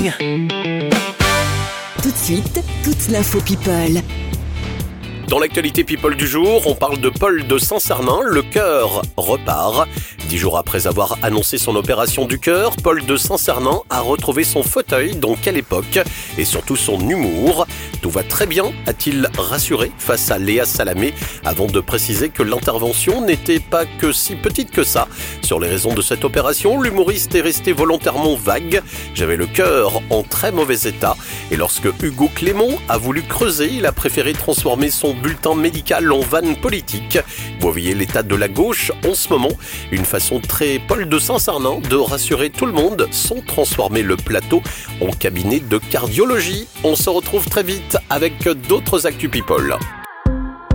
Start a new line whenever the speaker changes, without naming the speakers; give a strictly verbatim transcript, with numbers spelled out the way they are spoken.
Tout de suite, toute l'info People.
Dans l'actualité People du jour, on parle de Paul de Saint-Sernin, le cœur repart. Dix jours après avoir annoncé son opération du cœur, Paul de Saint-Sernin a retrouvé son fauteuil, dans quelle époque, et surtout son humour. Tout va très bien, a-t-il rassuré face à Léa Salamé, avant de préciser que l'intervention n'était pas que si petite que ça. Sur les raisons de cette opération, l'humoriste est resté volontairement vague. J'avais le cœur en très mauvais état, et lorsque Hugo Clément a voulu creuser, il a préféré transformer son bulletin médical en vanne politique. Vous voyez l'état de la gauche en ce moment, une façon très Paul de Saint-Sernin de rassurer tout le monde sans transformer le plateau en cabinet de cardiologie. On se retrouve très vite avec d'autres Actu People.